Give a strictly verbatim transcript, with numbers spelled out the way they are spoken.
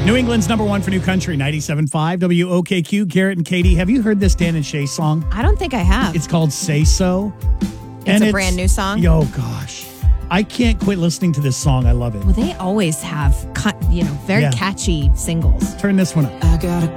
New England's number one for new country, ninety-seven point five W O K Q. Garrett and Katie, have you heard this Dan and Shay song? I don't think I have. It's called Say So. It's and a brand new song? Yo, gosh. I can't quit listening to this song. I love it. Well, they always have, cut, you know, very Yeah. catchy singles. Turn this one up. I got a